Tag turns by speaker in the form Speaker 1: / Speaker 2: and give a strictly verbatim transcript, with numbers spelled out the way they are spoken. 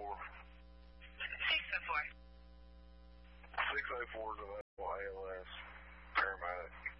Speaker 1: four.
Speaker 2: six oh four.
Speaker 1: six oh four to the A L S. Paramedic.